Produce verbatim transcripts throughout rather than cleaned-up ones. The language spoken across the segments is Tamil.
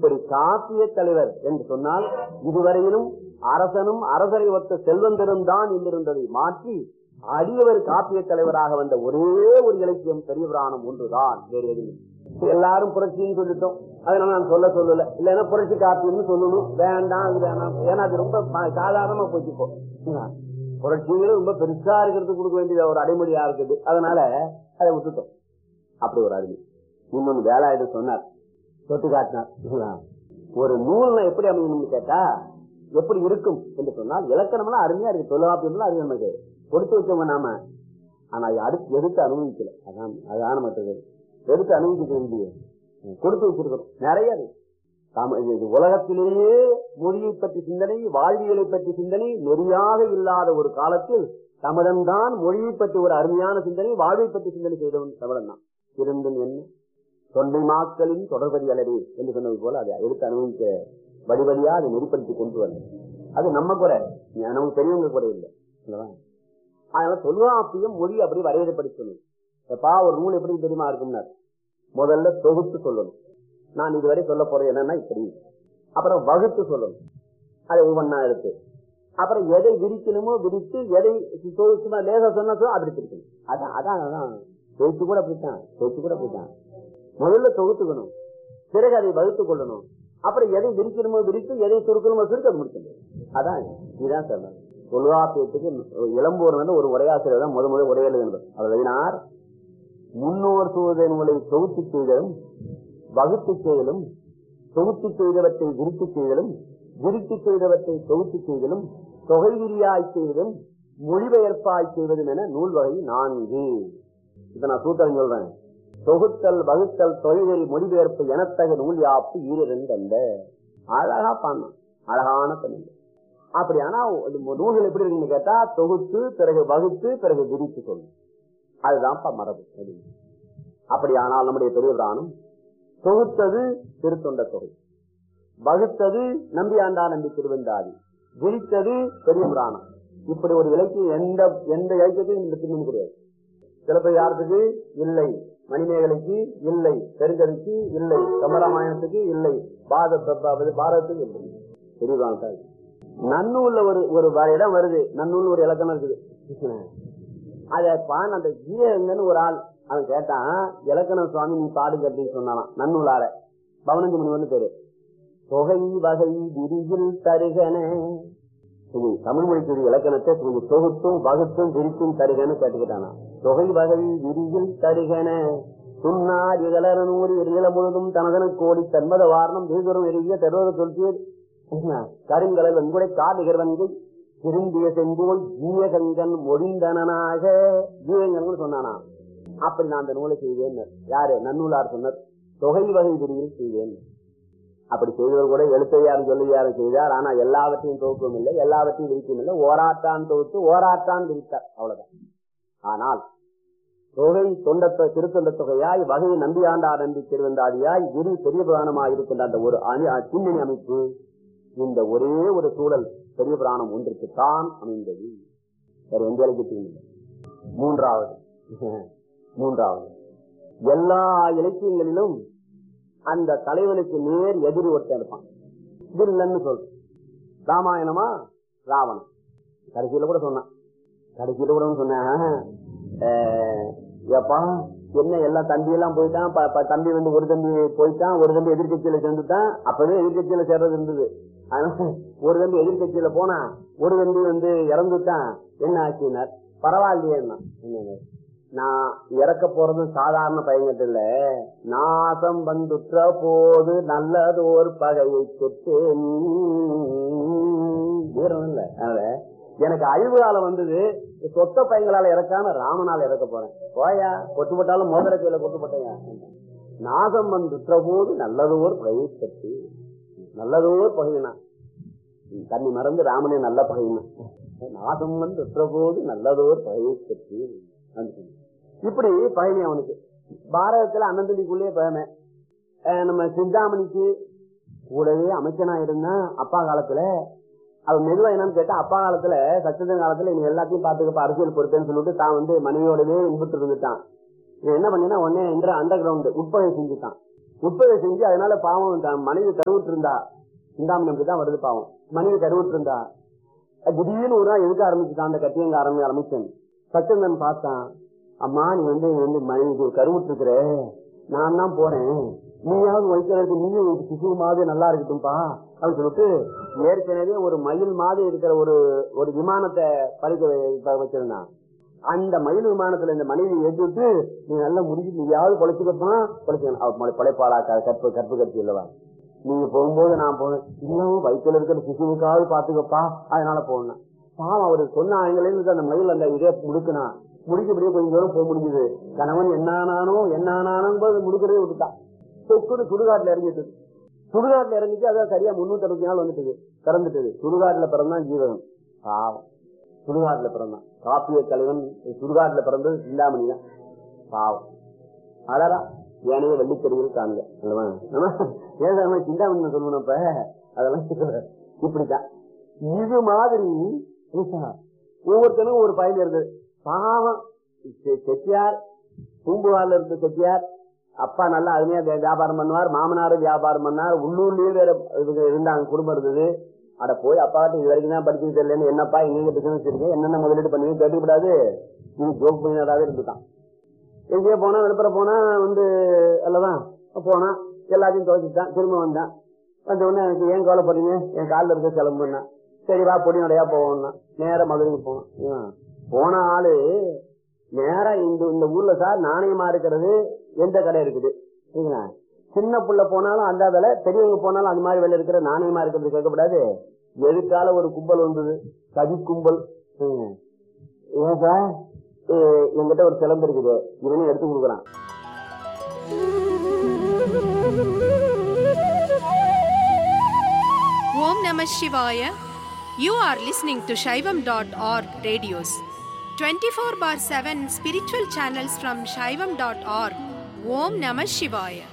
இப்படி காப்பிய தலைவர் என்று சொன்னால் இதுவரையிலும் அரசனும் அரசரை ஒத்த செல்வந்தரும் தான் என்றிருந்ததை மாற்றி அடியவர் காப்பிய தலைவராக வந்த ஒரே ஒரு இலக்கியம் பெரிய புராணம் ஒன்றுதான், வேறு எதுவும். எல்லாரும் புரட்சின்னு சொல்லிட்டோம், அதனால நான் சொல்ல சொல்லல. இல்லைன்னா புரட்சி காப்பியம்னு சொல்லணும், வேண்டாம் அது வேணாம். ஏன்னா அது ரொம்ப சாதாரணமா போச்சுப்போ. புரட்சிகளும் ரொம்ப பெருசா இருக்கிறது கொடுக்க வேண்டியது ஒரு அடைமொழியா இருக்குது, அதனால அதை விட்டுட்டோம். அப்படி ஒரு அருமை. இன்னொன்னு வேலாயுத சொன்னார், தொட்டு காட்டினார். ஒரு நூல்னா எப்படி அமையணும்னு கேட்டா எப்படி இருக்கும் என்று சொன்னால் இலக்கணம்லாம் அருமையா இருக்கு, தொல்காப்பியம்லாம் அருமை நமக்கு கொடுத்து வச்சோம் நாம. ஆனா அடுத்து எடுத்து அனுபவிக்கல, அதான் அதான மற்றது எடுத்து அனுபவிக்க வேண்டிய கொடுத்து வச்சிருக்கிறோம் நிறைய. உலகத்திலேயே மொழியை பற்றி சிந்தனை, வாழ்வியலை பற்றி சிந்தனை நெறியாக இல்லாத ஒரு காலத்தில் தமிழன் தான் மொழியை பற்றி ஒரு அருமையான சிந்தனை, வாழ்வை பற்றி சிந்தனை செய்தவன் தமிழன் தான். இருந்தும் என்ன தொண்டை மாக்களின் தொடர்பதி அளவே என்று சொன்னது போல அதை எடுத்து அனுபவிக்க வழிவழியா அதை நெறிப்படுத்தி கொண்டு வரல. அது நம்ம குறை, நமக்கு பெரியவங்க குறை இல்லை. அதனால தொல்காப்பியம் மொழி அப்படி வரையறைப்படுத்தணும். எப்பா ஒரு நூல் எப்படி தெரியுமா இருக்கும்னா முதல்ல தொகுத்து சொல்லணும். நான் இதுவரை சொல்ல போறேன் என்னன்னா இப்படி, அப்புறம் வகுத்து சொல்லணும், அதை ஒவ்வொன்னா எடுத்து, அப்புறம் எதை விரிக்கணுமோ விரித்து, எதை சும்மா லேசா சொன்னா அப்படி பிரிக்கணும். அதான் அதான் அதான் பேச்சு கூட அப்படித்தான், பேச்சு கூட அப்படித்தான். முதல்ல தொகுத்துக்கணும், பிறகு அதை வகுத்துக் கொள்ளணும், அப்புறம் எதை விரிக்கணுமோ விரித்து, எதை சுருக்கணுமோ சுருக்க அது முடிக்கணும். அதான் இதுதான் சொல்லணும். தொல்காப்பியத்துக்கு இளம்போர் வந்து ஒரு உரையாசிரியர் தான் முத முதல் உரையாளர் என்பது. அவர் எழுதினார், முன்னோர் சூழலை நூலை தொகுத்து செய்தலும் வகுத்து செய்தலும், தொகுத்து செய்தவற்றை விரித்து செய்தலும், விரித்து செய்தவற்றை தொகுத்து செய்தலும், தொகை விரியாய் செய்வதும் மொழிபெயர்ப்பாய் செய்வதும் என நூல் வகை நான்கு. இப்ப நான் சூத்திரம் சொல்றேன். தொகுத்தல் வகுத்தல் தொழில் மொழிபெயர்ப்பு எனத்தக நூல் யாப்பு ஈரண்டு அல்ல. அழகா பாடணும், அழகான தமிழ். அப்படி ஆனா நூல்கள் எப்படி இருக்குன்னு கேட்டா தொகுத்து பிறகு வகுத்து பிறகு விரித்து சொல்லணும், அதுதான்ப்பா மரபு. அப்படி ஆனால் நம்முடைய பெரிய புராணம் தொகுத்தது திருத்தொண்ட தொகை, வகுத்தது நம்பி ஆண்டா நம்பி திருவந்தாதி, விரித்தது பெரிய புராணம். இப்படி ஒரு இலக்கியம் எந்த எந்த இலக்கியத்தையும் இந்த பின்னும் கிடையாது. சிலப்பதிகாரத்துக்கு இல்லை, மணிமேகலைக்கு இல்லை, பெருங்கவிக்கு இல்லை, கம்பராமாயணத்துக்கு இல்லை, பாரதத்துக்கு இல்லை. பெரிய நன்னூல்ல ஒரு ஒரு இடம் வருது, நன்னூல் ஒரு இலக்கணம் இருக்குது. அத பான் அந்த ஜீயங்கன்னு ஒரு ஆள் அவன் கேட்டான், இலக்கணம் சுவாமி நீ பாடுங்க அப்படின்னு சொன்னான். நன்னூலார பவனஞ்சு மணி பேரு. தொகை வகை விரியில் தருகன, தமிழ் மொழிக்குரிய இலக்கணத்தை கொஞ்சம் தொகுத்தும் வகுத்தும் விரித்தும் தருகன்னு கேட்டுக்கிட்டானா. தொகை வகை விரியில் தருகன சுன்னார் இகலர் நூறு எரியில முழுதும் தனதன கோடி தன்மத வாரணம் வீதரும் எரிய தெருவத சொல்லிய கருங்கடல் வெண்குடை காடுகிற வந்து திரும்பிய செம்போல் ஜீயகங்கன் மொழிந்தனாக ஜீயங்கன் சொன்னானா. அப்படி நான் அந்த நூலை செய்வேன். யாரு? நன்னூலார் சொன்னார், தொகை வகை விரிவில் செய்வேன். அப்படி செய்தவர் கூட எழுத்தையாரும் சொல்லியாரும் செய்தார். ஆனா எல்லாவற்றையும் தொகுக்கவும் இல்லை, எல்லாவற்றையும் விரிக்கவும் இல்லை. ஓராட்டான் தொகுத்து ஓராட்டான் விரித்தார், அவ்வளவுதான். ஆனால் தொகை தொண்ட திருத்தொண்ட தொகையாய் வகை நம்பியாண்டா நம்பி திருவந்தாதியாய் விரி பெரிய புராணமாய் இருக்கின்ற அந்த ஒரு பின்னணி அமைப்பு இந்த ஒரே ஒரு சூழல் பெரிய புராணம் ஒன்றுக்கு தான் அமைந்தது. வேற எந்த இலக்கியத்தையும் இல்லை. மூன்றாவது மூன்றாவது எல்லா இலக்கியங்களிலும் அந்த தலைவனுக்கு நேர் எதிரி ஒருத்தன் இருப்பான். வில்லன்னு சொல். ராமாயணமா ராவணன். கடைசியில கூட சொன்னான், கடைசியில கூட சொன்னேன், எப்பா என்ன எல்லாம் தம்பி எல்லாம் போயிட்டான், தம்பி வந்து ஒரு தம்பி போயிட்டான், ஒரு தம்பி எதிர்கட்சியில சேர்ந்துட்டான். அப்பவே எதிர்கட்சியில சேர்றது இருந்தது. ஒரு தம்பி எதிர்கட்சியில போனா ஒரு தம்பி வந்து இறந்துட்டான். என்ன ஆச்சுனார், பரவாயில்லையே, நான் இறக்க போறது சாதாரண பயங்கட்டு இல்ல, நாசம் வந்துற்ற போது நல்லதோர் பகையை தொட்டேன். வீரம் இல்ல, எனக்கு அழிவு காலம் வந்தது, சொத்த பையங்களால இறக்காம ராமனால இறக்க போறேன். போயா, கொட்டு போட்டாலும் மோதிர கையில கொட்டு போட்டையா. நாசம் வந்துற்ற போது நல்லதோர் பகையை தொட்டு, நல்லதோர் பகையினா தண்ணி மறந்து ராமனே நல்ல பகையினா, நாசம் வந்துற்ற போது நல்லதோர் பகையை தொட்டு. இப்படி பழனி அவனுக்கு பாரதத்துல அண்ணந்தம்பிக்குள்ளே பழமை. நம்ம சிந்தாமணிக்கு கூடவே அமைச்சனா இருந்தா அப்பா காலத்துல. அவன் மெதுவா என்னன்னு கேட்டா, அப்பா காலத்துல சச்சந்தன் காலத்துல இவங்க எல்லாத்தையும் பாத்துக்கப்ப அரசியல் பொறுப்பேன்னு சொல்லிட்டு தான் வந்து மனைவியோடவே இன்புற்று இருந்துட்டான். இவன் என்ன பண்ணினா உடனே இன்ற அண்டர் கிரவுண்ட் உட்பகை செஞ்சுட்டான். உட்பகை செஞ்சு அதனால பாவம் மனைவி கருவுற்று இருந்தா, சிந்தாமணி அப்படிதான் வருது பாவம். மனைவி கருவுற்று இருந்தா திடீர்னு ஒரு நாள் எதுக்க ஆரம்பிச்சுட்டான், அந்த கட்டியங்க ஆரம்பி ஆரம்பிச்சேன். சச்சந்தன் பார்த்தான், அம்மா நீ வந்து வந்து மனைவி கருவுற்று இருக்கிற, நான் தான் போறேன், நீயாவது வைக்கிறதுக்கு நீயும் சிசு மாதிரி நல்லா இருக்கட்டும்பா அப்படின்னு சொல்லிட்டு ஏற்கனவே ஒரு மயில் மாதிரி இருக்கிற ஒரு ஒரு விமானத்தை பறிக்க வச்சிருந்தான். அந்த மயில் விமானத்துல இந்த மனைவி ஏற்றிட்டு நீ நல்லா முடிஞ்சு நீயாவது பொழைச்சுக்கப்பா பொழைச்சுக்கணும், பழைப்பாளா கற்பு கற்பு கட்சி இல்லவா, நீங்க போகும்போது நான் போனேன், இன்னும் வயிற்றுல இருக்கிற சிசுவுக்காவது பாத்துக்கப்பா அதனால போனேன். பாவம் அவரு சொன்ன ஆங்கிலேருந்து அந்த மயில் அந்த இதே முடுக்குனா முடிக்கப்படியே கொஞ்சம் தூரம் போக முடிஞ்சது. கணவன் என்னானானோ என்னானானோ முடுக்கிறதே விட்டுட்டான். சொக்குன்னு சுடுகாட்டுல இறங்கிட்டு சுடுகாட்டுல இறங்கிட்டு அதான் சரியா முன்னூத்தி அறுபத்தி நாள் வந்துட்டு பிறந்துட்டது. சுடுகாட்டுல பிறந்தான் ஜீவகன். பாவம் சுடுகாட்டுல பிறந்தான். காப்பிய தலைவன் சுடுகாட்டுல பிறந்தது சிந்தாமணி தான். பாவம் அழகா ஏனைய வெள்ளித்தறிகள் காணுங்க ஏன் சிந்தாமணி சொல்லணும். இப்ப அதெல்லாம் இப்படித்தான். இது மாதிரி ஒவ்வொருத்தனும் ஒரு பயன் இருந்தது. பாவம் செட்டியார் பூம்புகார்ல இருந்த செட்டியார் அப்பா நல்லா அருமையா வியாபாரம் பண்ணுவார், மாமனாரும் வியாபாரம் பண்ணார், உள்ளூர்லயே வேற இருந்தாங்க குடும்பம் இருந்தது. அட போய் அப்பாட்டு இது வரைக்கும் தான் படிச்சுட்டு தெரியலன்னு, என்னப்பா எங்க பிசினஸ் இருக்கு என்னென்ன முதலீடு பண்ணுவீங்க கேட்டுக்கூடாது, இது ஜோக் பண்ணினதாவே இருந்துட்டான். எங்கேயோ போனா விழுப்புரம் போனா வந்து அல்லதான் போனா எல்லாத்தையும் துவைச்சுட்டான். திரும்ப வந்தான். வந்த உடனே எனக்கு ஏன் கவலைப்படுறீங்க, என் காலில் இருக்க கிளம்புனா, சரி வா பொடி நடையா போவோம்னா நேரம் மதுரைக்கு போனோம். போன ஆளு நேரா இந்த இந்த ஊர்ல சார் நாணயமா இருக்கிறது எந்த கடை இருக்குது, சின்ன புள்ள போனாலும் அந்த வேலை, பெரியவங்க போனாலும் அந்த மாதிரி வேலை இருக்கிற நாணயமா இருக்கிறது கேட்கக்கூடாது. எதுக்கால ஒரு கும்பல் வந்தது, கதி கும்பல். ஏன் சார் என்கிட்ட ஒரு சிலம்பு இருக்குது, இவனையும் எடுத்து கொடுக்குறான். Om Namah Shivaya. You are listening to Shaivam dot org radios. twenty-four bar seven spiritual channels from Shaivam dot org. Om Namah Shivaya.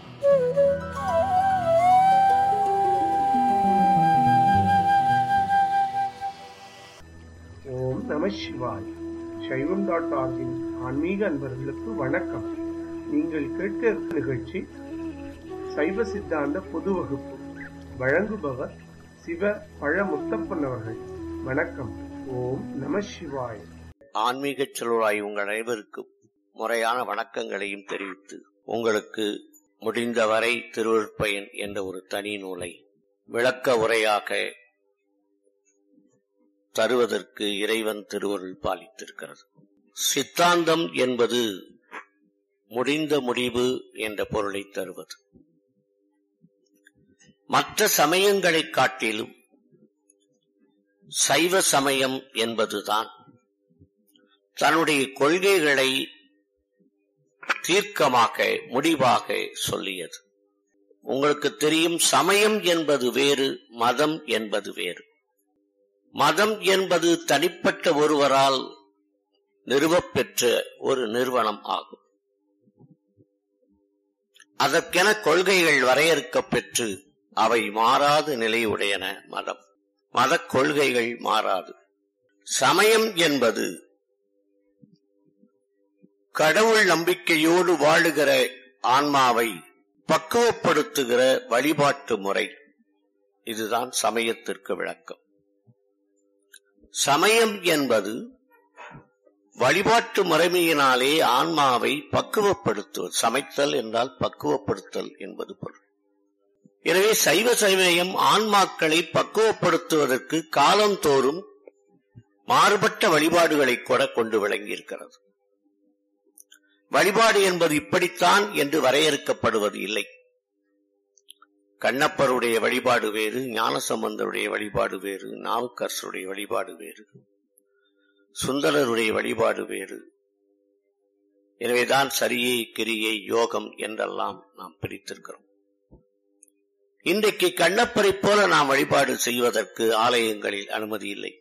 ஓம் நம சிவாய். சைவம் டாட் ஆர்கின் ஆன்மீக அன்பர்களுக்கு வணக்கம். நீங்கள் கேட்க நிகழ்ச்சி சைவ சித்தாந்த பொது வகுப்பு. வழங்குபவர் சிவ பழ முத்தப்பன் அவர்கள். வணக்கம். ஓம் நம சிவாய். ஆன்மீக செல்வராய் உங்கள் அனைவருக்கும் முறையான வணக்கங்களையும் தெரிவித்து, உங்களுக்கு முடிந்தவரை திருவருட்பயன் என்ற ஒரு தனி நூலை விளக்க உரையாக தருவதற்கு இறைவன் திருவருள் பாலித்திருக்கிறது. சித்தாந்தம் என்பது முடிந்த முடிவு என்ற பொருளை தருவது. மற்ற சமயங்களை காட்டிலும் சைவ சமயம் என்பதுதான் தன்னுடைய கொள்கைகளை தீர்க்கமாக முடிவாக சொல்லியது. உங்களுக்கு தெரியும், சமயம் என்பது வேறு, மதம் என்பது வேறு. மதம் என்பது தனிப்பட்ட ஒருவரால் நிறுவப்பெற்ற ஒரு நிறுவனம் ஆகும். அதற்கென கொள்கைகள் வரையறுக்கப்பெற்று அவை மாறாத நிலையுடையன. மதம் மத கொள்கைகள் மாறாது. சமயம் என்பது கடவுள் நம்பிக்கையோடு வாழுகிற ஆன்மாவை பக்குவப்படுத்துகிற வழிபாட்டு முறை. இதுதான் சமயத்திற்கு விளக்கம். சமயம் என்பது வழிபாட்டு முறைமையினாலே ஆன்மாவை பக்குவப்படுத்துவது. சமைத்தல் என்றால் பக்குவப்படுத்தல் என்பது பொருள். எனவே சைவ சமயம் ஆன்மாக்களை பக்குவப்படுத்துவதற்கு காலந்தோறும் மாறுபட்ட வழிபாடுகளை கூட கொண்டு விளங்கியிருக்கிறது. வழிபாடு என்பது இப்படித்தான் என்று வரையறுக்கப்படுவது இல்லை. கண்ணப்பருடைய வழிபாடு வேறு, ஞானசம்பந்தருடைய வழிபாடு வேறு, நாவுக்கரசருடைய வழிபாடு வேறு, சுந்தரருடைய வழிபாடு வேறு. எனவேதான் சரியை, கிரியை, யோகம் என்றெல்லாம் நாம் பிரித்திருக்கிறோம். இன்றைக்கு கண்ணப்பரை போல நாம் வழிபாடு செய்வதற்கு ஆலயங்களில் அனுமதி இல்லை.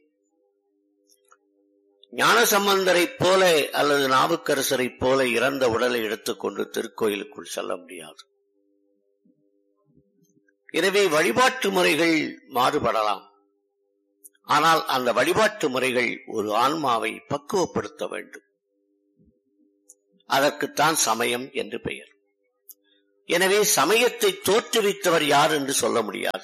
ஞானசம்பந்தரை போல அல்லது நாவுக்கரசரை போல இறந்த உடலை எடுத்துக்கொண்டு திருக்கோயிலுக்குள் செல்ல முடியாது. எனவே வழிபாட்டு முறைகள் மாறுபடலாம். ஆனால் அந்த வழிபாட்டு முறைகள் ஒரு ஆன்மாவை பக்குவப்படுத்த வேண்டும். அதற்குத்தான் சமயம் என்று பெயர். எனவே சமயத்தை தோற்றுவித்தவர் யார் என்று சொல்ல முடியாது.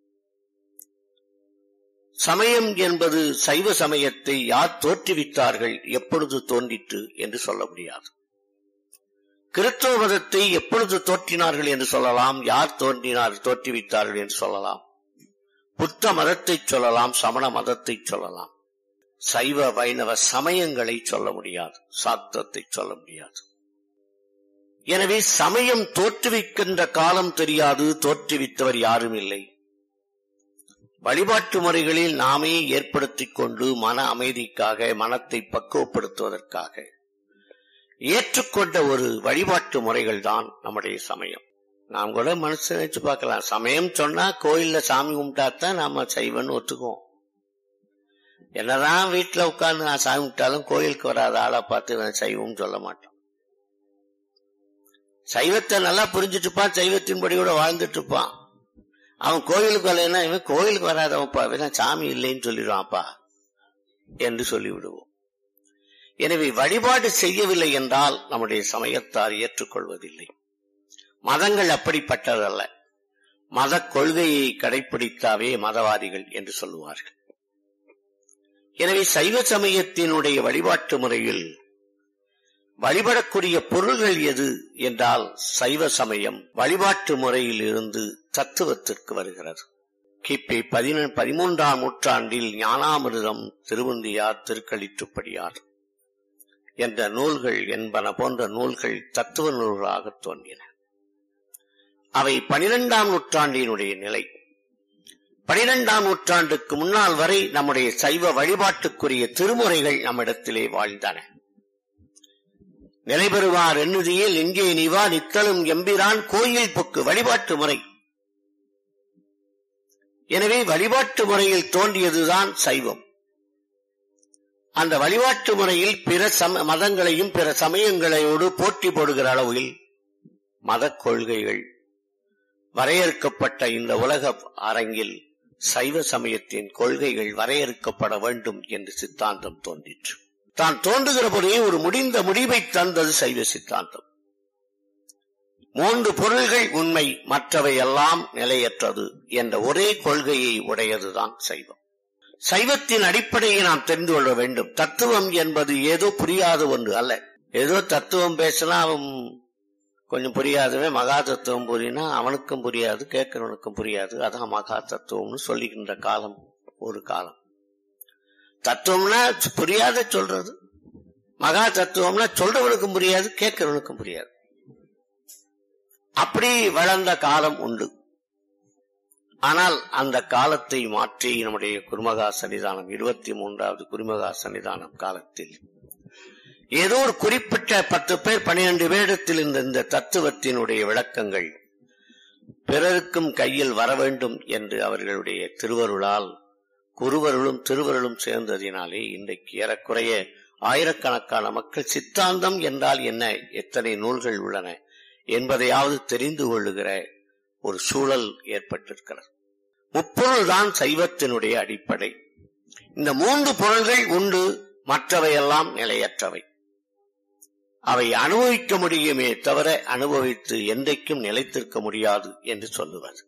சமயம் என்பது சைவ சமயத்தை யார் தோற்றுவித்தார்கள், எப்பொழுது தோன்றிற்று என்று சொல்ல முடியாது. கிறிஸ்தவ மதத்தை எப்பொழுது தோற்றினார்கள் என்று சொல்லலாம், யார் தோன்றினார் தோற்றுவித்தார்கள் என்று சொல்லலாம். புத்த மதத்தை சொல்லலாம், சமண மதத்தை சொல்லலாம். சைவ வைணவ சமயங்களை சொல்ல முடியாது, சாஸ்திரத்தை சொல்ல முடியாது. எனவே சமயம் தோற்றுவிக்கின்ற காலம் தெரியாது, தோற்றுவித்தவர் யாரும் இல்லை. வழிபாட்டு முறைகளில் நாமே ஏற்படுத்திக் கொண்டு மன அமைதிக்காக, மனத்தை பக்குவப்படுத்துவதற்காக ஏற்றுக்கொண்ட ஒரு வழிபாட்டு முறைகள் தான் நம்முடைய சமயம். நாம் கூட மனசு நினைச்சு பார்க்கலாம், சமயம் சொன்னா கோயில்ல சாமி கும்பிட்டாத்தான் நாம சைவன் ஒத்துக்குவோம். என்னதான் வீட்டுல உட்கார்ந்து நான் சாமி கும்பிட்டாலும் கோயிலுக்கு வராத ஆளை பார்த்து நான் சைவம் சொல்ல மாட்டோம். சைவத்தை நல்லா புரிஞ்சுட்டு இருப்பான், சைவத்தின்படி கூட வாழ்ந்துட்டு இருப்பான். அவன் கோயிலுக்கு வரலைன்னா இவன் கோயிலுக்கு வராதவன்ப்பா, இவன் சாமி இல்லைன்னு சொல்லிடுவான்ப்பா என்று சொல்லிவிடுவோம். எனவே வழிபாடு செய்யவில்லை என்றால் நம்முடைய சமயத்தார் ஏற்றுக்கொள்வதில்லை. மதங்கள் அப்படிப்பட்டதல்ல. மத கொள்கையை கடைபிடித்தாவே மதவாதிகள் என்று சொல்லுவார்கள். எனவே சைவ சமயத்தினுடைய வழிபாட்டு முறையில் வழிபடக்கூடிய பொருள்கள் எது என்றால், சைவ சமயம் வழிபாட்டு முறையில் இருந்து தத்துவத்திற்கு வருகிறது. கிபி பதிமூன்றாம் நூற்றாண்டில் ஞானாமிர்தம், திருவுந்தியார், திருக்களிற்றுப்படியார் என்ற நூல்கள் என்பன போன்ற நூல்கள் தத்துவ நூல்களாக தோன்றின. அவை பனிரெண்டாம் நூற்றாண்டினுடைய நிலை. பனிரெண்டாம் நூற்றாண்டுக்கு முன்னால் வரை நம்முடைய சைவ வழிபாட்டுக்குரிய திருமுறைகள் நம்மிடத்திலே வாழ்ந்தன. நிலைபெறுவார் எண்ணுதியில் எங்கே நிவா நித்தலும் எம்பிரான் கோயில் பொக்கு வழிபாட்டு முறை. எனவே வழிபாட்டு முறையில் தோன்றியதுதான் சைவம். அந்த வழிபாட்டு முறையில் பிற மதங்களையும் பிற சமயங்களோடு போட்டி போடுகிற அளவில் மத கொள்கைகள் வரையறுக்கப்பட்ட இந்த உலக அரங்கில் சைவ சமயத்தின் கொள்கைகள் வரையறுக்கப்பட வேண்டும் என்று சித்தாந்தம் தோன்றிற்று. தான் தோன்றுகிற போதே ஒரு முடிந்த முடிவை தந்தது சைவ சித்தாந்தம். மூன்று பொருள்கள் உண்மை, மற்றவை எல்லாம் நிலையற்றது என்ற ஒரே கொள்கையை உடையதுதான் சைவம். சைவத்தின் அடிப்படையை நாம் தெரிந்து கொள்ள வேண்டும். தத்துவம் என்பது ஏதோ புரியாத ஒன்று அல்ல. ஏதோ தத்துவம் பேசினா அவன் கொஞ்சம் புரியாதவன் மகா தத்துவம் புரியினா அவனுக்கும் புரியாது, கேட்கிறவனுக்கும் புரியாது. அதான் மகா தத்துவம்னு சொல்லுகின்ற காலம் ஒரு காலம். தத்துவம்னா புரியாத சொல்றது, மகா தத்துவம்னா சொல்றவனுக்கும் புரியாது, கேட்கிறவனுக்கும் புரியாது. அப்படி வளர்ந்த காலம் உண்டு. ஆனால் அந்த காலத்தை மாற்றி நம்முடைய குருமகா சன்னிதானம் இருபத்தி மூன்றாவது குருமகா சன்னிதானம் காலத்தில் ஏதோ ஒரு குறிப்பிட்ட பத்து பேர் பனிரெண்டு பேரிடத்தில் இந்த தத்துவத்தினுடைய விளக்கங்கள் பிறருக்கும் கையில் வர வேண்டும் என்று அவர்களுடைய திருவருளால், குருவருளும் திருவருளும் சேர்ந்ததினாலே இன்றைக்கு ஏறக்குறைய ஆயிரக்கணக்கான மக்கள் சித்தாந்தம் என்றால் என்ன, எத்தனை நூல்கள் உள்ளன என்பதையாவது தெரிந்து கொள்ளுகிற ஒரு சூழல் ஏற்பட்டிருக்கிறது. முப்பொருள் தான் சைவத்தினுடைய அடிப்படை. இந்த மூன்று பொருள்கள் உண்டு, மற்றவையெல்லாம் நிலையற்றவை. அவை அனுபவிக்க முடியுமே தவிர அனுபவித்து என்றைக்கும் நிலைத்திருக்க முடியாது என்று சொல்லுவது.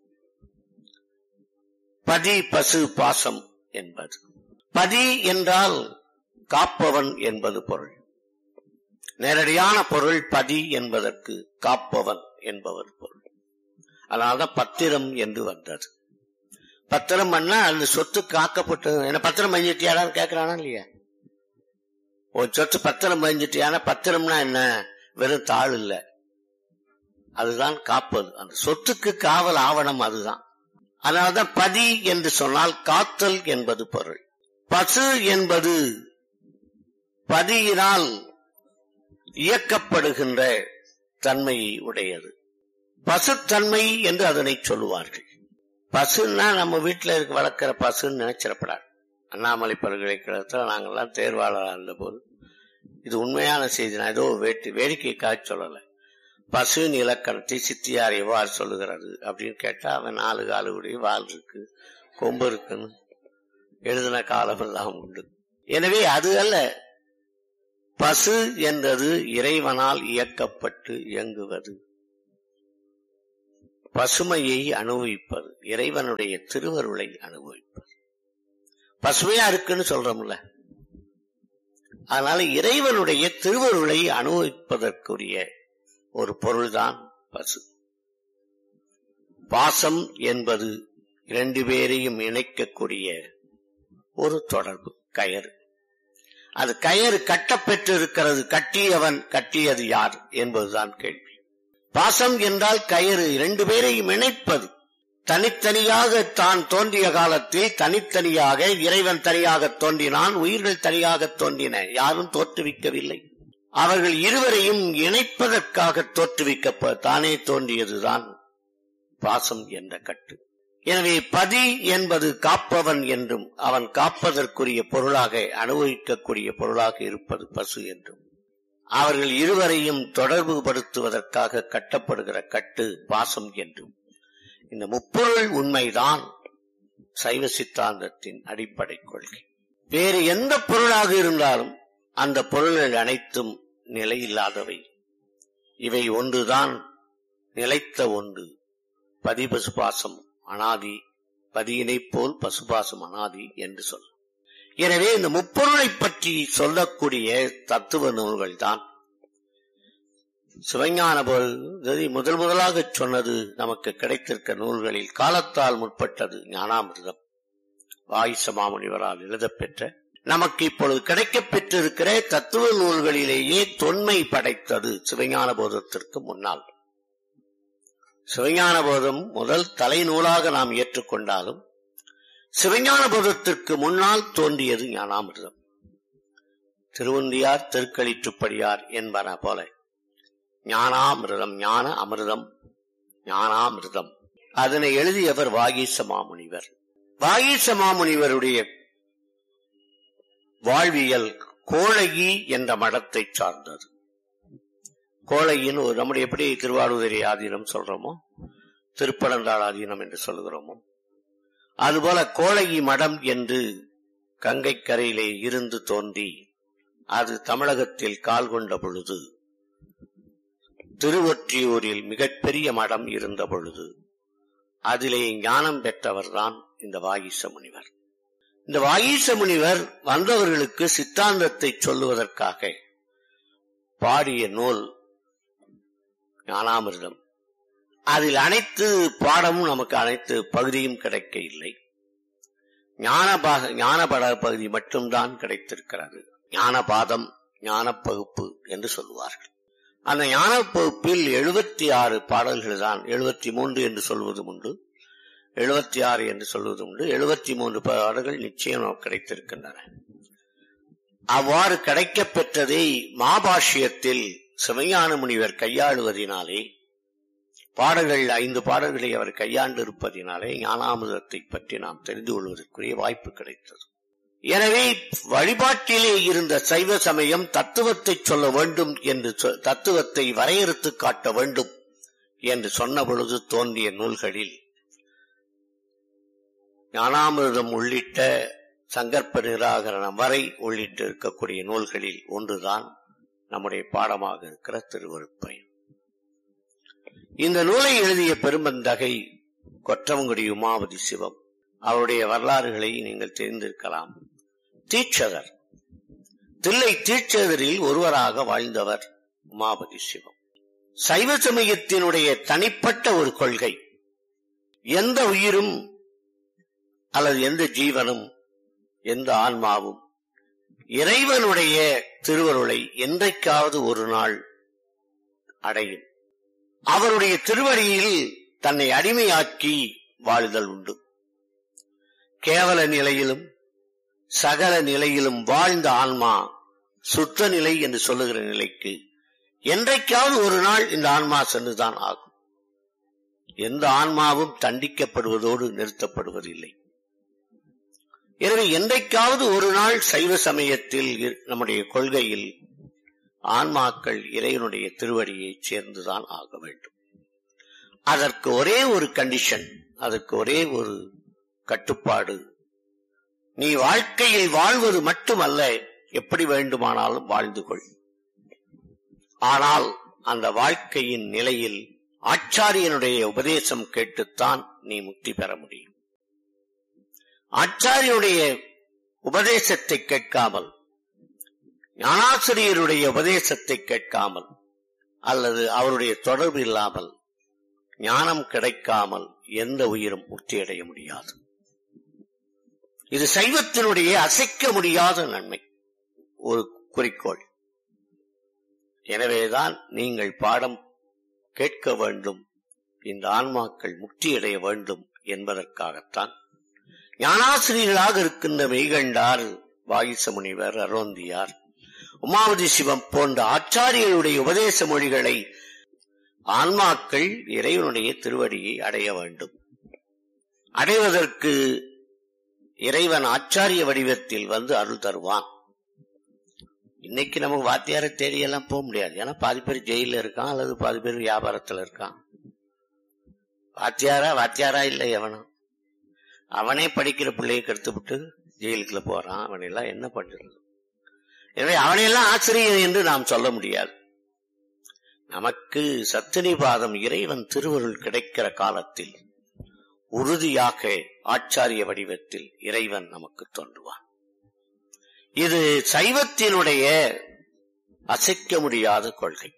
பதி பசு பாசம் என்பது. பதி என்றால் காப்பவன் என்பது பொருள். நேரடியான பொருள் பதி என்பதற்கு காப்பவன் என்பவர் பொருள். அதனால்தான் பத்திரம் என்று வந்தது. பத்திரம் பண்ணா அந்த சொத்து காக்கப்பட்டது. என்ன பத்திரம் பதிஞ்சிட்டியாடான்னு கேட்கிறானா இல்லையா? ஒரு சொத்து பத்திரம் பதிஞ்சிட்டியான, பத்திரம்னா என்ன, வெறும் தாள் இல்ல, அதுதான் காப்பது. அந்த சொத்துக்கு காவல் ஆவணம் அதுதான். அதனால்தான் பதி என்று சொன்னால் காத்தல் என்பது பொருள். பசு என்பது பதியினால் இயக்கப்படுகின்ற தன்மையை உடையது. பசுத்தன்மை என்று அதனை சொல்லுவார்கள். பசுன்னா நம்ம வீட்டுல இருக்க வளர்க்கிற பசுன்னு நினைச்சிடப்படாது. அண்ணாமலை பல்கலைக்கழகத்தில் நாங்கெல்லாம் தேர்வாளராக இருந்த போது இது உண்மையான செய்தி, நான் ஏதோ வேட்டு வேடிக்கைக்காக சொல்லல. பசுவின் இலக்கணத்தை சித்தியார் எவ்வாறு சொல்லுகிறது அப்படின்னு கேட்டா, அவன் நாலு காலுடைய வால் இருக்கு, கொம்பு இருக்குன்னு எழுதின காலம் எல்லாம் உண்டு. எனவே அது அல்ல. பசு என்றது இறைவனால் இயக்கப்பட்டு இயங்குவது. பசுமையை அனுபவிப்பது, இறைவனுடைய திருவருளை அனுபவிப்பது. பசுமையா இருக்குன்னு சொல்றோம்ல, அதனால இறைவனுடைய திருவருளை அனுபவிப்பதற்குரிய ஒரு பொருள்தான் பசு. பாசம் என்பது இரண்டு பேரையும் இணைக்கக்கூடிய ஒரு தொடர்பு, கயறு. அது கயறு கட்டப்பெற்று இருக்கிறது, கட்டியவன் கட்டியது யார் என்பதுதான் கேள்வி. பாசம் என்றால் கயறு, இரண்டு பேரையும் இணைப்பது. தனித்தனியாக தான் தோன்றிய காலத்தில் தனித்தனியாக இறைவன் தனியாக தோன்றினான், உயிர்கள் தனியாக தோன்றின, யாரும் தோற்றுவிக்கவில்லை. அவர்கள் இருவரையும் இணைப்பதற்காக தோற்றுவிக்க தானே தோன்றியதுதான் பாசம் என்ற கட்டு. எனவே பதி என்பது காப்பவன் என்றும் அவன் காப்பதற்குரிய பொருளாக அனுபவிக்கக்கூடிய பொருளாக இருப்பது பசு என்றும், அவர்கள் இருவரையும் தொடர்பு படுத்துவதற்காக கட்டப்படுகிற கட்டு பாசம் என்றும். இந்த முப்பொருள் உண்மைதான் சைவ சித்தாந்தத்தின் அடிப்படை கொள்கை. வேறு எந்த பொருளாக இருந்தாலும் அந்த பொருள்கள் அனைத்தும் நிலையில்லாதவை. இவை ஒன்றுதான் நிலைத்த ஒன்று. பதி பசுபாசம் அனாதி, பதியினை போல் பசுபாசம் அனாதி என்று சொல்ல. எனவே இந்த முப்பொருளை பற்றி சொல்லக்கூடிய தத்துவ நூல்கள் தான் சிவஞான போது முதல் முதலாக சொன்னது. நமக்கு கிடைத்திருக்க நூல்களில் காலத்தால் முற்பட்டது ஞானாமிர்தம், வாயிசமாமுனிவரால் எழுதப்பெற்ற, நமக்கு இப்பொழுது கிடைக்கப் பெற்றிருக்கிற தத்துவ நூல்களிலேயே தொன்மை படைத்தது சிவஞான போதத்திற்கு முன்னால். சிவஞான போதம் முதல் தலை நூலாக நாம் ஏற்றுக்கொண்டாலும் சிவஞான போதத்திற்கு முன்னால் தோன்றியது ஞானாமிர்தம். திருவுந்தியார் திருக்களிற்றுப்படியார் என்பன போல ஞானாமிர்தம், ஞான அமிர்தம், ஞானாமிர்தம். அதனை எழுதியவர் வாகீச மாமுனிவர். வாகீச மாமுனிவருடைய வாழ்வியல் கோழகி என்ற மடத்தை சார்ந்தது. கோழகின்னு ஒரு நம்முடைய எப்படி திருவாரூரை ஆதீனம் சொல்றோமோ, திருப்பனந்தாள் ஆதீனம் என்று சொல்லுகிறோமோ, அதுபோல கோழகி மடம் என்று கங்கை கரையிலே இருந்து தோன்றி அது தமிழகத்தில் கால் கொண்ட பொழுது, திருவொற்றியூரில் மிகப்பெரிய மடம் இருந்த பொழுது அதிலே ஞானம் பெற்றவர்தான் இந்த வாகீச முனிவர். இந்த வாகீச முனிவர் வந்தவர்களுக்கு சித்தாந்தத்தை சொல்லுவதற்காக பாடிய நூல் ஞானாமிர்தம். அதில் அனைத்து பாடமும் நமக்கு அனைத்து பகுதியும் கிடைக்க இல்லை. ஞானபாக ஞானபட பகுதி மட்டும்தான் கிடைத்திருக்கிறது. ஞானபாதம், ஞான பகுப்பு என்று சொல்லுவார்கள். அந்த ஞான பகுப்பில் எழுபத்தி ஆறு பாடல்கள் தான், எழுபத்தி மூன்று என்று சொல்வதும் உண்டு, எழுபத்தி ஆறு என்று சொல்வது உண்டு. எழுபத்தி மூன்று பாடல்கள் நிச்சயம் கிடைத்திருக்கின்றன. அவ்வாறு கிடைக்கப் பெற்றதை மாபாஷ்யத்தில் சிவஞான முனிவர் கையாளுவதினாலே, பாடல்கள் ஐந்து பாடல்களை அவர் கையாண்டு இருப்பதினாலே ஞானாமிர்தத்தை பற்றி நாம் தெரிந்து கொள்வதற்குரிய வாய்ப்பு கிடைத்தது. எனவே வழிபாட்டிலே இருந்த சைவ சமயம் தத்துவத்தை சொல்ல வேண்டும் என்று, தத்துவத்தை வரையறுத்து காட்ட வேண்டும் என்று சொன்ன பொழுது தோன்றிய நூல்களில் ஞானாமிர்தம் உள்ளிட்ட சங்கற்ப நிராகரணம் வரை உள்ளிட்டு இருக்கக்கூடிய நூல்களில் ஒன்றுதான் நம்முடைய பாடமாக இருக்கிற திருவருட்பயன். இந்த நூலை எழுதிய பெரும்பந்தகை கொற்றவங்குடி உமாவதி சிவம். அவருடைய வரலாறுகளை நீங்கள் தெரிந்திருக்கலாம். தீட்சதர், தில்லை தீட்சதரில் ஒருவராக வாழ்ந்தவர் உமாவதி சிவம். சைவ சமயத்தினுடைய தனிப்பட்ட ஒரு கொள்கை, எந்த உயிரும் அல்லது எந்த ஜீவனும் எந்த ஆன்மாவும் இறைவனுடைய திருவருளை என்றைக்காவது ஒரு நாள் அடையும். அவருடைய திருவடியில் தன்னை அடிமையாக்கி வாழுதல் உண்டு. கேவல நிலையிலும் சகல நிலையிலும் வாழ்ந்த ஆன்மா சுத்த நிலை என்று சொல்லுகிற நிலைக்கு என்றைக்காவது ஒரு நாள் இந்த ஆன்மா சென்றுதான் ஆகும். எந்த ஆன்மாவும் தண்டிக்கப்படுவதோடு நிறுத்தப்படுவதில்லை. எனவே என்றைக்காவது ஒரு நாள் சைவ சமயத்தில் நம்முடைய கொள்கையில் ஆன்மாக்கள் இறைவனுடைய திருவடியை சேர்ந்துதான் ஆக வேண்டும். அதற்கு ஒரே ஒரு கண்டிஷன், அதற்கு ஒரே ஒரு கட்டுப்பாடு, நீ வாழ்க்கையில் வாழ்வது மட்டுமல்ல, எப்படி வேண்டுமானாலும் வாழ்ந்து கொள். ஆனால் அந்த வாழ்க்கையின் நிலையில் ஆச்சாரியனுடைய உபதேசம் கேட்டுத்தான் நீ முக்தி பெற முடியும். ஆச்சாரியனுடைய உபதேசத்தை கேட்காமல், ஞானாசிரியருடைய உபதேசத்தை கேட்காமல் அல்லது அவருடைய தொடர்பு இல்லாமல் ஞானம் கிடைக்காமல் எந்த உயிரும் முக்தியடைய முடியாது. இது சைவத்தினுடைய அசைக்க முடியாத நன்மை, ஒரு குறிக்கோள். எனவேதான் நீங்கள் பாடம் கேட்க வேண்டும், இந்த ஆன்மாக்கள் முக்தியடைய வேண்டும் என்பதற்காகத்தான் ஞானாசிரியர்களாக இருக்கின்ற மெய்கண்டார், வாகிச முனிவர், அருணந்தியார், உமாவதி சிவம் போன்ற ஆச்சாரியருடைய உபதேச மொழிகளை ஆன்மாக்கள் இறைவனுடைய திருவடியை அடைய வேண்டும். அடைவதற்கு இறைவன் ஆச்சாரிய வடிவத்தில் வந்து அருள் தருவான். இன்னைக்கு நமக்கு வாத்தியார தேடியெல்லாம் போக முடியாது. ஏன்னா பாதி பேர் ஜெயில இருக்கான் அல்லது பாதி பேர் வியாபாரத்துல இருக்கான். வாத்தியாரா வாத்தியாரா இல்ல எவனும் அவனே படிக்கிற பிள்ளையை கெடுத்து விட்டு ஜெயிலுக்குள்ள போறான். அவனெல்லாம் என்ன பண்றது? எனவே அவனையெல்லாம் ஆசிரியர் என்று நாம் சொல்ல முடியாது. நமக்கு சத்தினிபாதம் இறைவன் திருவருள் கிடைக்கிற காலத்தில் உறுதியாக ஆச்சாரிய வடிவத்தில் இறைவன் நமக்கு தோன்றுவான். இது சைவத்தினுடைய அசைக்க முடியாத கொள்கை.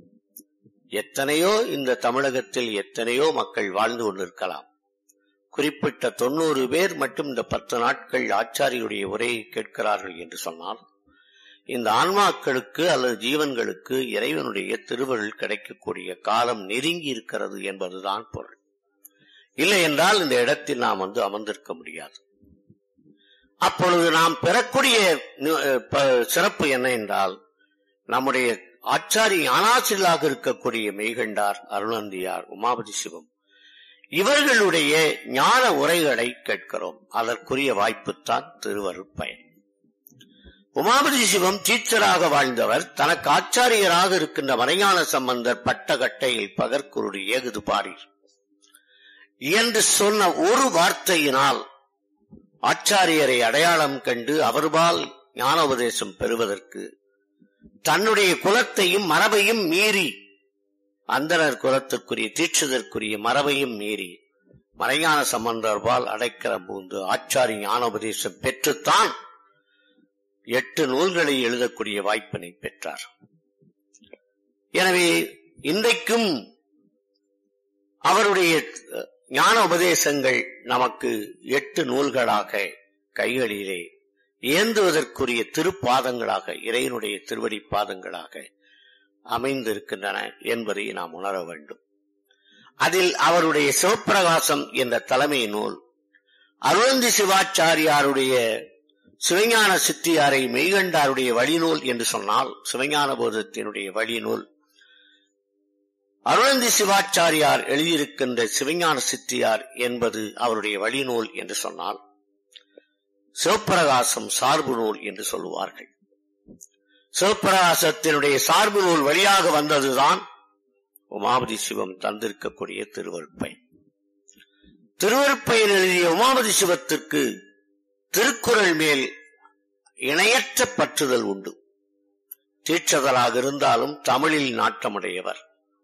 எத்தனையோ இந்த தமிழகத்தில் எத்தனையோ மக்கள் வாழ்ந்து கொண்டிருக்கலாம். குறிப்பிட்ட தொண்ணூறு பேர் மட்டும் இந்த பத்து நாட்கள் ஆச்சாரியுடைய உரையை கேட்கிறார்கள் என்று சொன்னால், இந்த ஆன்மாக்களுக்கு அல்லது ஜீவன்களுக்கு இறைவனுடைய திருவருள் கிடைக்கக்கூடிய காலம் நெருங்கி இருக்கிறது என்பதுதான் பொருள். இல்லை என்றால் இந்த இடத்தில் நாம் வந்து அமர்ந்திருக்க முடியாது. அப்பொழுது நாம் பெறக்கூடிய சிறப்பு என்ன என்றால், நம்முடைய ஆச்சாரிய ஞானாசிரியர்களாக இருக்கக்கூடிய மெய்கண்டார், அருணந்தியார், உமாபதி சிவம் இவர்களுடைய ஞான உரைகளை கேட்கிறோம். அதற்குரிய வாய்ப்புத்தான் திருவருட்பயன். உமாபதி சிவம் டீச்சராக வாழ்ந்தவர். தனக்கு ஆச்சாரியராக இருக்கின்ற மறைஞான சம்பந்தர் பட்டகட்டையில் பகற்குருடு ஏகுது பாரீர் என்று சொன்ன ஒரு வார்த்தையினால் ஆச்சாரியரை அடையாளம் கண்டு அவர்பால் ஞான உபதேசம் பெறுவதற்கு தன்னுடைய குலத்தையும் மரபையும் மீறி, அந்தனர் குலத்திற்குரிய தீட்சிதற்குரிய மரபையும் மீறி மறைஞான சம்பந்தர்பால் அடைக்கலம் பூந்து ஆச்சாரிய ஞான உபதேசம் பெற்றுத்தான் எட்டு நூல்களை எழுதக்கூடிய வாய்ப்பினை பெற்றார். எனவே இன்றைக்கும் அவருடைய ஞான உபதேசங்கள் நமக்கு எட்டு நூல்களாக கைகளிலே ஏந்துவதற்குரிய திருப்பாதங்களாக, இறைவனுடைய திருவடி பாதங்களாக அமைந்திருக்கின்றன என்பதை நாம் உணர வேண்டும். அதில் அவருடைய சிவப்பிரகாசம் என்ற தலைமை நூல், அருளந்தி சிவாச்சாரியாருடைய சிவஞான சித்தியாரை மெய்கண்டாருடைய வழிநூல் என்று சொன்னால் சிவஞான போதத்தினுடைய வழிநூல், அருளந்தி சிவாச்சாரியார் எழுதியிருக்கின்ற சிவஞான சித்தியார் என்பது அவருடைய வழிநூல் என்று சொன்னால், சிவப்பிரகாசம் சார்பு நூல் என்று சொல்லுவார்கள். சிவப்பிரகாசத்தினுடைய சார்பு நூல் வழியாக வந்ததுதான் உமாபதி சிவம் தந்திருக்கக்கூடிய திருவருட்பயன். திருவருட்பயன் எழுதிய உமாபதி சிவத்திற்கு திருக்குறள் மேல் இணையற்ற பற்றுதல் உண்டு. தீட்சதராக இருந்தாலும் தமிழில் நாட்டமுடையவர்,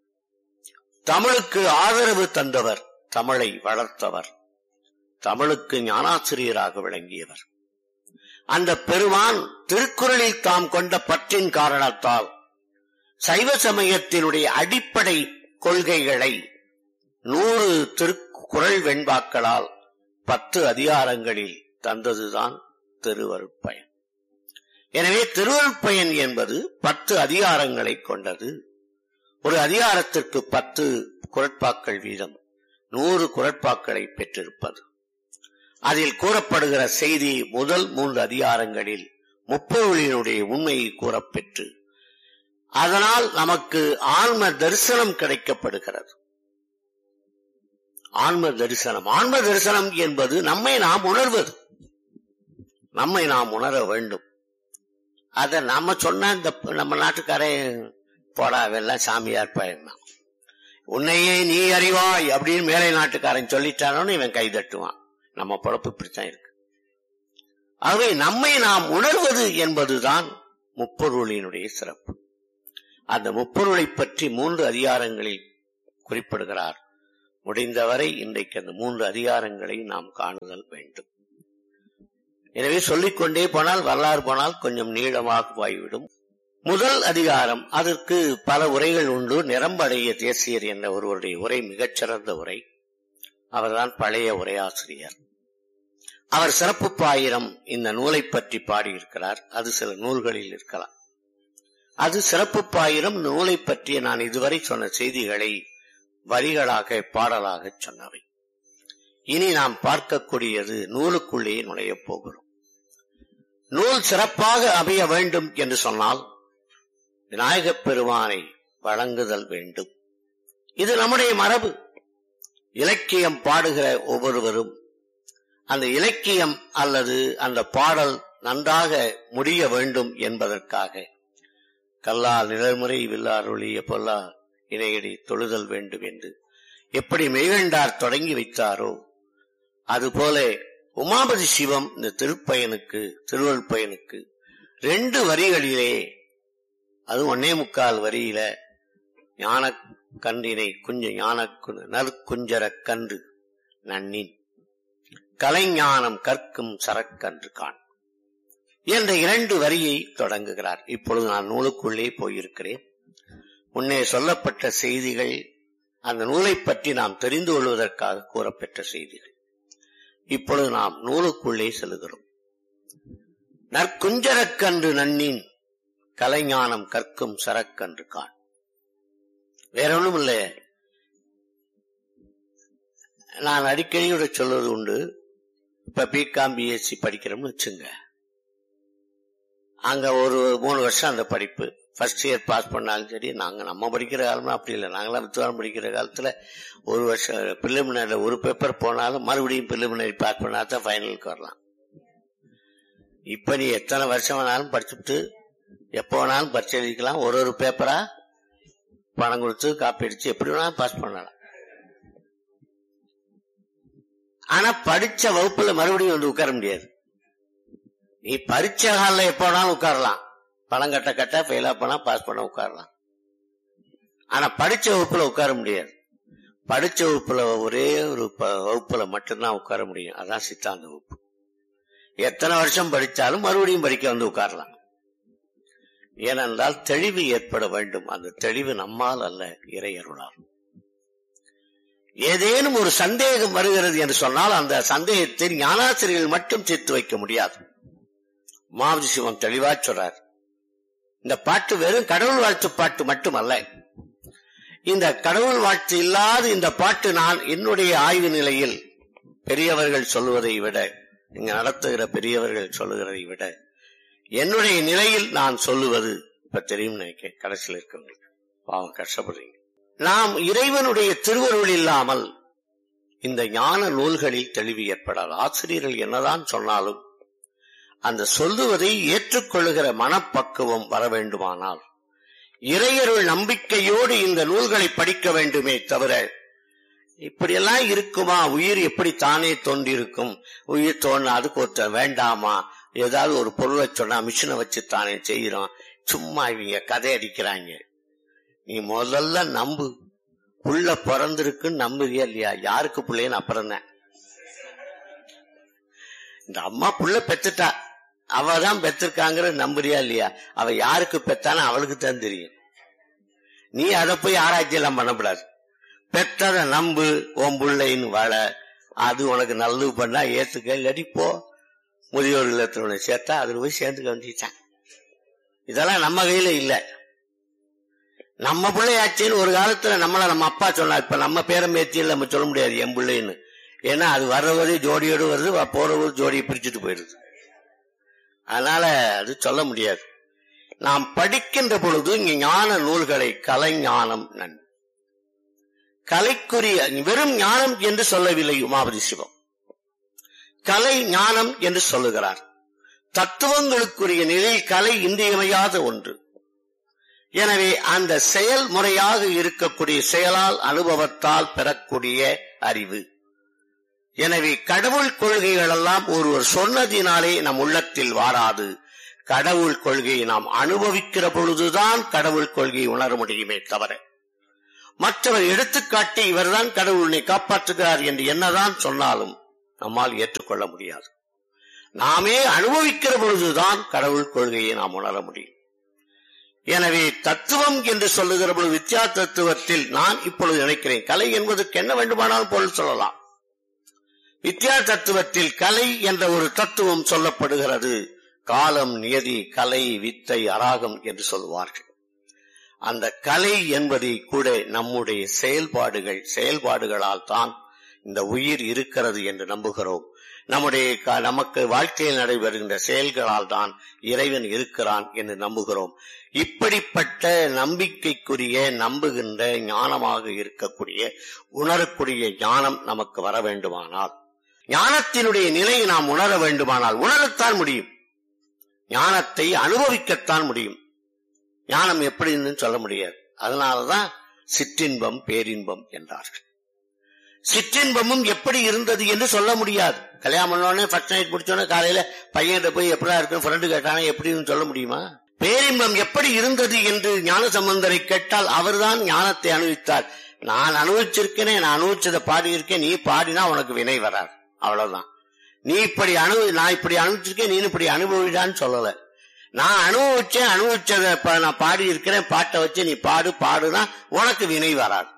தமிழுக்கு ஆதரவு தந்தவர், தமிழை வளர்த்தவர், தமிழுக்கு ஞானாசிரியராக விளங்கியவர். அந்த பெருமான் திருக்குறளில் தாம் கொண்ட பற்றின் காரணத்தால் சைவ சமயத்தினுடைய அடிப்படை கொள்கைகளை நூறு திருக்குறள் வெண்பாக்களால் பத்து அதிகாரங்களில் தந்ததுதான் திருவருட்பயன். எனவே திருவருட்பயன் என்பது பத்து அதிகாரங்களை கொண்டது. ஒரு அதிகாரத்திற்கு பத்து குறட்பாக்கள் வீதம் நூறு குறட்பாக்களை பெற்றிருப்பது. அதில் கூறப்படுகிற செய்தி முதல் மூன்று அதிகாரங்களில் முப்பொருளினுடைய உண்மையை கூறப்பெற்று அதனால் நமக்கு ஆன்ம தரிசனம் கிடைக்கப்படுகிறது. ஆன்ம தரிசனம் ஆன்ம தரிசனம் என்பது நம்மை நாம் உணர்வது, நம்மை நாம் உணர வேண்டும். அத நாம சொன்ன இந்த நம்ம நாட்டுக்காரே போடா வெல்லாம் சாமியார் பயன், உன்னையே நீ அறிவாய் அப்படின்னு மேலை நாட்டுக்காரன் சொல்லிட்டானோன்னு இவன் கை தட்டுவான். நம்ம பொழப்பு இப்படித்தான் இருக்கு. ஆகவே நம்மை நாம் உணர்வது என்பதுதான் முப்பொருளினுடைய சிறப்பு. அந்த முப்பொருளை பற்றி மூன்று அதிகாரங்களில் குறிப்பிடுகிறார். முடிந்தவரை இன்றைக்கு அந்த மூன்று அதிகாரங்களை நாம் காணுதல் வேண்டும். எனவே சொல்லிக்கொண்டே போனால் வரலாறு போனால் கொஞ்சம் நீளமாக போய்விடும். முதல் அதிகாரம், அதற்கு பல உரைகள் உண்டு. நிரம்படைய தேசியர் என்ற ஒருவருடைய உரை மிகச்சிறந்த உரை. அவர்தான் பழைய உரையாசிரியர். அவர் சிறப்பு பாயிரம் இந்த நூலை பற்றி பாடியிருக்கிறார். அது சில நூல்களில் இருக்கலாம். அது சிறப்பு பாயிரம் நூலை பற்றிய நான் இதுவரை சொன்ன செய்திகளை வரிகளாக பாடலாக சொன்னவை. இனி நாம் பார்க்கக்கூடியது நூலுக்குள்ளே நுழைய போகிறோம். நூல் சிறப்பாக அமைய வேண்டும் என்று சொன்னால் விநாயகப் பெருமானை வழங்குதல் வேண்டும். இது நம்முடைய மரபு. இலக்கியம் பாடுகிற ஒவ்வொருவரும் அந்த இலக்கியம் அல்லது அந்த பாடல் நன்றாக முடிய வேண்டும் என்பதற்காக கல்லால் நிழல்முறை வில்லாருளிய பொல்லா இணையடி தொழுதல் வேண்டும் என்று எப்படி மெய்கண்டார் தொடங்கி வைத்தாரோ அதுபோல உமாபதி சிவம் இந்த திருப்பயனுக்கு திருவள்ளுப்பயனுக்கு ரெண்டு வரிகளிலே, அது ஒன்னே முக்கால் வரியில ஞான கன்றினை குஞ்ச ஞான நற்குஞ்சர கன்று நன்னின் கலைஞானம் கற்கும் சரக்கன்று கான் என்ற இரண்டு வரியை தொடங்குகிறார். இப்பொழுது நான் நூலுக்குள்ளே போயிருக்கிறேன். முன்னே சொல்லப்பட்ட செய்திகள் அந்த நூலை பற்றி நாம் தெரிந்து கொள்வதற்காக கூறப்பெற்ற செய்திகள். இப்பொழுது நாம் நூலுக்குள்ளே செல்கிறோம். நற்குஞ்சரக்கன்று நன்னின் கலைஞானம் கற்கும் சரக்கன்று கான். வேற ஒன்றும் இல்லை. நான் அடிக்கடியோட சொல்வது உண்டு. இப்ப பிகாம் பிஎஸ்சி படிக்கிறோம்னு வச்சுங்க. அங்க ஒரு மூணு வருஷம் அந்த படிப்பு ஃபர்ஸ்ட் இயர் பாஸ் பண்ணாலும் சரி. நாங்க நம்ம படிக்கிற காலமா அப்படி இல்லை. நாங்களாம் வித்துவாரம் படிக்கிற காலத்துல ஒரு வருஷம் பிரிலிமினரி ஒரு பேப்பர் போனாலும் மறுபடியும் பிரிலிமினரி பாஸ் பண்ணாதான் ஃபைனலுக்கு வரலாம். இப்ப நீ எத்தனை வருஷம் வேணாலும் படிச்சுட்டு எப்ப வேணாலும் பரிசை எழுதிக்கலாம். ஒரு ஒரு பேப்பரா பணம் கொடுத்து காப்பி அடிச்சு எப்படி வேணாலும் பாஸ் பண்ணலாம். ஆனா படிச்ச வகுப்புல மறுபடியும் வந்து உட்கார முடியாது. நீ பரீட்சை கால எப்ப வேணாலும் உட்காரலாம். பணம் கட்ட கட்ட ஃபெயிலா போனா பாஸ் பண்ண உட்காரலாம். ஆனா படிச்ச வகுப்புல உட்கார முடியாது. படிச்ச வகுப்புல ஒரே ஒரு வகுப்புல மட்டும்தான் உட்கார முடியும். அதான் சித்தாந்த வகுப்பு. எத்தனை வருஷம் படிச்சாலும் மறுபடியும் படிக்க வந்து உட்காரலாம். ஏனென்றால் தெளிவு ஏற்பட வேண்டும். அந்த தெளிவு நம்மால் அல்ல, இறையருளால். ஏதேனும் ஒரு சந்தேகம் வருகிறது என்று சொன்னால் அந்த சந்தேகத்தை ஞானாசிரியர்கள் மட்டும் தீர்த்து வைக்க முடியாது. மாவதி சிவம் தெளிவா சொல்றார். இந்த பாட்டு வெறும் கடவுள் வாழ்த்து பாட்டு மட்டுமல்ல. இந்த கடவுள் வாழ்த்து இல்லாத இந்த பாட்டு நான் என்னுடைய ஆய்வு நிலையில் பெரியவர்கள் சொல்லுவதை விட, இங்க நடத்துகிற பெரியவர்கள் சொல்லுகிறதை விட என்னுடைய நிலையில் நான் சொல்லுவது இப்ப தெரியும் நினைக்க கடைசியில் இருக்கவங்களுக்கு பாவம் கஷ்டப்படுறீங்க. நாம் இறைவனுடைய திருவருள் இல்லாமல் இந்த ஞான நூல்களில் தெளிவு ஏற்படாது. ஆசிரியர்கள் என்னதான் சொன்னாலும் அந்த சொல்லுவதை ஏற்றுக்கொள்ளுகிற மனப்பக்குவம் வர வேண்டுமானால் இறையருள் நம்பிக்கையோடு இந்த நூல்களை படிக்க வேண்டுமே தவிர இப்படியெல்லாம் இருக்குமா, உயிர் எப்படி தானே தோன்றிருக்கும், உயிர் தோன்ற அதுக்கு ஒருத்தர் வேண்டாமா, ஏதாவது ஒரு பொருளை சொன்னா மிஷினை வச்சு தானே செய்யறோம், சும்மா இவங்க கதை அடிக்கிறாங்க. நீ முதல்ல நம்பு. புள்ள பிறந்திருக்குன்னு நம்புறியா இல்லையா? யாருக்கு பிள்ளைன்னு அப்புறம் தான். இந்த அம்மா புள்ள பெத்துட்டா, அவதான் பெத்திருக்காங்கிற நம்புறியா இல்லையா? அவ யாருக்கு பெத்தான அவளுக்கு தான் தெரியும். நீ அதை போய் ஆராய்ச்சி எல்லாம் பண்ணக்கூடாது. பெற்றத நம்பு, உன் பிள்ளைன்னு வாழ. அது உனக்கு நல்லது பண்ணா ஏத்துக்க, இல்லாட்டி போ. முதியோர் இல்லத்துல சேர்த்தா அதுல போய் சேர்ந்துக்க வந்துட்டான். இதெல்லாம் நம்ம கையில இல்ல. நம்ம பிள்ளையாச்சின்னு ஒரு காலத்துல நம்மள நம்ம அப்பா சொன்னா, இப்ப நம்ம பேரம் பேத்தியில் நம்ம சொல்ல முடியாது என் பிள்ளைன்னு. ஏன்னா அது வர்றது ஜோடியோடு வருது, போறது ஜோடியை பிரிச்சுட்டு போயிடுது. அதனால அது சொல்ல முடியாது. நாம் படிக்கின்ற பொழுது இங்க ஞான நூல்களை கலைஞானம் நன் கலைக்குரிய வெறும் ஞானம் என்று சொல்லவில்லை உமாபதி சிவம். கலை ஞானம் என்று சொல்லுகிறார். தத்துவங்களுக்குரிய நிலையில் கலை இன்றியமையாத ஒன்று. எனவே அந்த செயல்முறையாக இருக்கக்கூடிய செயலால் அனுபவத்தால் பெறக்கூடிய அறிவு. எனவே கடவுள் கொள்கைகள் எல்லாம் ஒருவர் சொன்னதினாலே நம் உள்ளத்தில் வாராது. கடவுள் கொள்கையை நாம் அனுபவிக்கிற பொழுதுதான் கடவுள் கொள்கையை உணர முடியுமே தவிர மற்றவர் எடுத்துக்காட்டி இவர்தான் கடவுள் உன்னை காப்பாற்றுகிறார் என்று என்னதான் சொன்னாலும் நம்மால் ஏற்றுக்கொள்ள முடியாது. நாமே அனுபவிக்கிற பொழுதுதான் கடவுள் கொள்கையை நாம் உணர முடியும். எனவே தத்துவம் என்று சொல்லுகிற பொழுது வித்யா தத்துவத்தில் நான் இப்பொழுது நினைக்கிறேன், கலை என்பதற்கு என்ன வேண்டுமானாலும் பொருள் சொல்லலாம். வித்யா தத்துவத்தில் கலை என்ற ஒரு தத்துவம் சொல்லப்படுகிறது. காலம், நியதி, கலை, வித்தை, அராகம் என்று சொல்வார்கள். அந்த கலை என்பதை கூட நம்முடைய செயல்பாடுகள் செயல்பாடுகளால் தான் இந்த உயிர் இருக்கிறது என்று நம்புகிறோம். நம்முடைய நமக்கு வாழ்க்கையில் நடைபெறுகின்ற செயல்களால் தான் இறைவன் இருக்கிறான் என்று நம்புகிறோம். இப்படிப்பட்ட நம்பிக்கைக்குரிய நம்புகின்ற ஞானமாக இருக்கக்கூடிய உணரக்கூடிய ஞானம் நமக்கு வர வேண்டுமானால், ஞானத்தினுடைய நிலையை நாம் உணர வேண்டுமானால் உணரத்தான் முடியும். ஞானத்தை அனுபவிக்கத்தான் முடியும். ஞானம் எப்படின்னு சொல்ல முடியாது. அதனாலதான் சிற்றின்பம் பேரின்பம் என்றார்கள். சிற்றின்பமும் எப்படி இருந்தது என்று சொல்ல முடியாது. கல்யாணம் பண்ணோடனே ஃபர்ஸ்ட் நைட் முடிச்சோடனே காலையில பையன்கிட்ட போய் எப்படா இருக்கு ஃப்ரெண்டு கேட்டானே எப்படின்னு சொல்ல முடியுமா? பேரின்பம் எப்படி இருந்தது என்று ஞான சம்பந்தரை கேட்டால் அவர்தான் ஞானத்தை அனுபவித்தார். நான் அனுபவிச்சிருக்கேனே, நான் அனுபவிச்சதை பாடியிருக்கேன், நீ பாடினா உனக்கு வினை வராது, அவ்வளவுதான். நீ இப்படி அனு நான் இப்படி அனுபவிச்சிருக்கேன், நீ இப்படி அனுபவிடான்னு சொல்லல. நான் அனுபவிச்சேன், அனுபவிச்சதை நான் பாடி இருக்கிறேன், பாட்டை வச்சு நீ பாடு பாடுனா உனக்கு வினை வராது.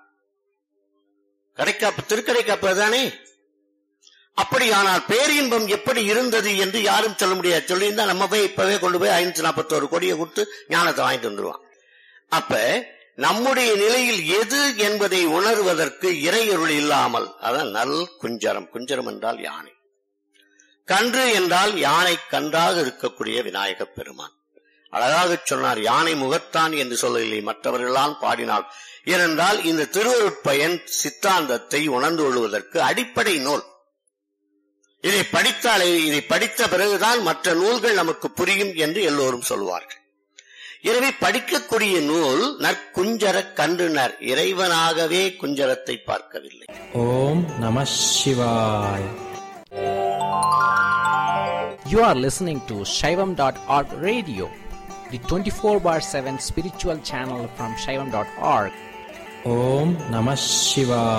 கடைக்காப்பு திருக்கடைக்காப்பு தானே. அப்படியானால் பேரின்பம் எப்படி இருந்தது என்று யாரும் சொல்ல முடியாது. சொல்லியிருந்தா நம்ம போய் இப்பவே கொண்டு போய் ஐநூத்தி நாற்பத்தி ஒரு கோடியை கொடுத்து ஞானத்தை வாங்கிட்டு வந்துருவான். அப்ப நம்முடைய நிலையில் எது என்பதை உணர்வதற்கு இறையருள் இல்லாமல், அதான் நல் குஞ்சரம். குஞ்சரம் என்றால் யானை, கன்று என்றால் யானை கன்றாக இருக்கக்கூடிய விநாயக பெருமான். அழகாக சொன்னார், யானை முகத்தான் என்று சொல்லவில்லை, மற்றவர்களால் பாடினாள். ஏனென்றால் இந்த திருவருட்பயன் சித்தாந்தத்தை உணர்ந்து கொள்வதற்கு அடிப்படை நூல். இதை படித்தாலே, இதை படித்த பிறகுதான் மற்ற நூல்கள் நமக்கு புரியும் என்று எல்லோரும் சொல்வார்கள். எனவே படிக்கக்கூடிய நூல் நற்குஞ்சர கன்றுனர். இறைவனாகவே குஞ்சரத்தை பார்க்கவில்லை. ஓம் நம சிவாய். You are listening to Shaivam dot org radio, the twenty-four bar seven spiritual channel from Shaivam dot org. Om Namah Shivaya.